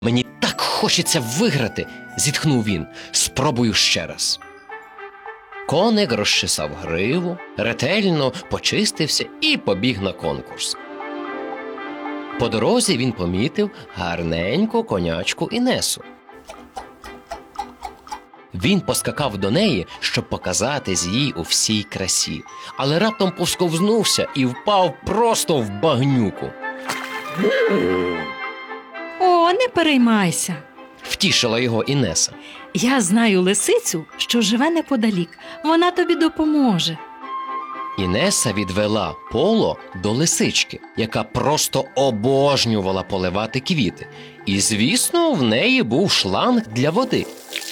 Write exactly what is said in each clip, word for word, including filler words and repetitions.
Мені так хочеться виграти, зітхнув він. Спробую ще раз. Коник розчесав гриву, ретельно почистився і побіг на конкурс. По дорозі він помітив гарненьку конячку Інесу. Він поскакав до неї, щоб показатись їй у всій красі, але раптом посковзнувся і впав просто в багнюку. О, не переймайся. Втішила його Інеса. Я знаю лисицю, що живе неподалік. Вона тобі допоможе. Інеса відвела Поло до лисички, яка просто обожнювала поливати квіти. І, звісно, в неї був шланг для води.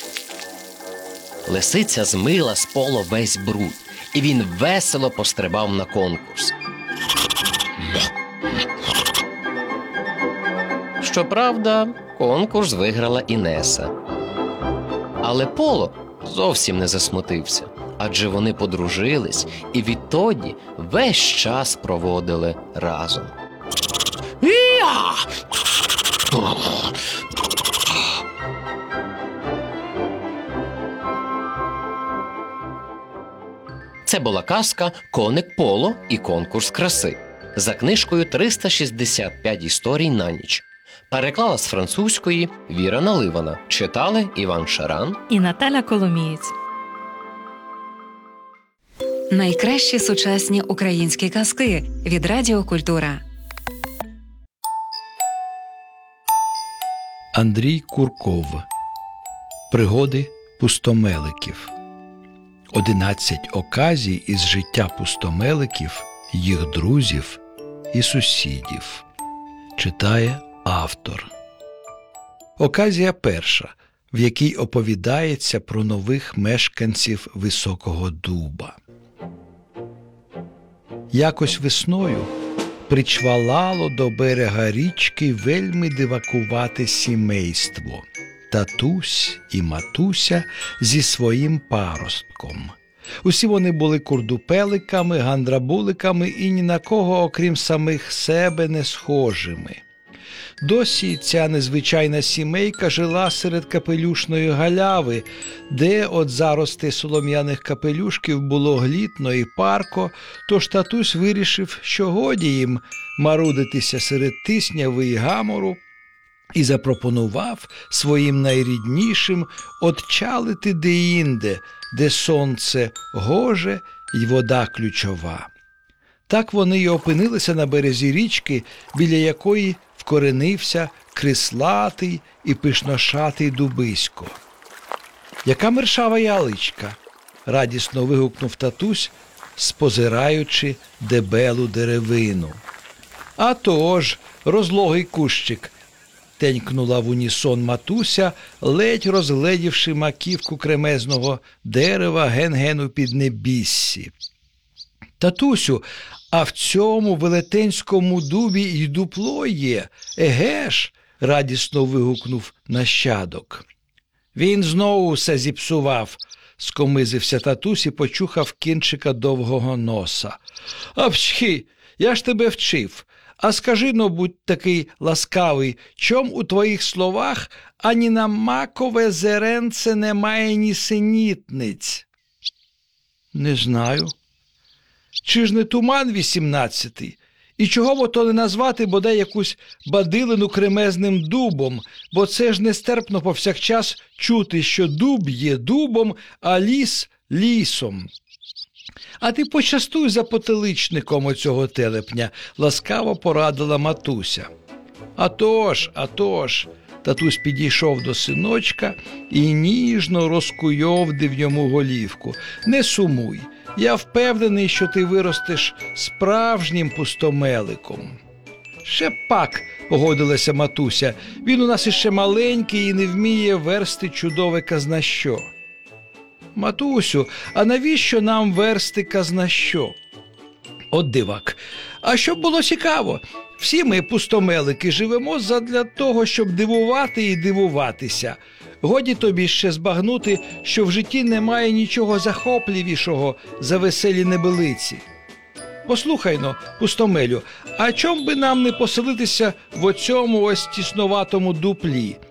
Лисиця змила з Поло весь бруд, і він весело пострибав на конкурс. Щоправда, конкурс виграла Інеса. Але Поло зовсім не засмутився, адже вони подружились і відтоді весь час проводили разом. Іа! Це була казка «Коник Поло і конкурс краси» за книжкою триста шістдесят п'ять історій на ніч. Переклала з французької Віра Наливана. Читали Іван Шаран і Наталя Коломієць. Найкращі сучасні українські казки від Радіо Культура. Андрій Курков. Пригоди пустомеликів. Одинадцять оказій із життя пустомеликів, їх друзів і сусідів. Читає автор. Оказія перша, в якій оповідається про нових мешканців Високого Дуба. Якось весною причвалало до берега річки вельми дивакувате сімейство – татусь і матуся зі своїм паростком. Усі вони були курдупеликами, гандрабуликами і ні на кого, окрім самих себе, не схожими. Досі ця незвичайна сімейка жила серед капелюшної галяви, де от зарости солом'яних капелюшків було глітно і парко, тож татусь вирішив, що годі їм марудитися серед тисняви й гамору, і запропонував своїм найріднішим отчалити деінде, де сонце гоже й вода ключова. Так вони й опинилися на березі річки, біля якої вкоренився крислатий і пишношатий дубисько. «Яка мершава яличка!» – радісно вигукнув татусь, спозираючи дебелу деревину. «А тож, розлогий кущик!» – тенькнула в унісон матуся, ледь розгледівши маківку кремезного дерева ген-ген у піднебіссі. «Татусю, а в цьому велетенському дубі й дупло є, еге ж!» – радісно вигукнув нащадок. «Він знову все зіпсував», – скомизився татусь і почухав кінчика довгого носа. «Апчхи, я ж тебе вчив. А скажи-но, будь такий ласкавий, чом у твоїх словах ані на макове зеренце немає ні синітниць?» «Не знаю». «Чи ж не туман вісімнадцятий? І чого бо то не назвати бодай якусь бадилину кремезним дубом, бо це ж нестерпно повсякчас чути, що дуб є дубом, а ліс – лісом. А ти почастуй за потиличником оцього телепня», – ласкаво порадила матуся. «А тож, а тож», – татусь підійшов до синочка і ніжно розкуйовдив йому голівку. «Не сумуй. Я впевнений, що ти виростеш справжнім пустомеликом». «Ще пак», – погодилася матуся, – «він у нас іще маленький і не вміє версти чудове казнащо». «Матусю, а навіщо нам версти казнащо?» «От дивак. А щоб було цікаво, всі ми, пустомелики, живемо задля того, щоб дивувати і дивуватися. Годі тобі ще збагнути, що в житті немає нічого захопливішого за веселі небелиці». Послухай-но, пустомелю, а чом би нам не поселитися в оцьому ось тісноватому дуплі?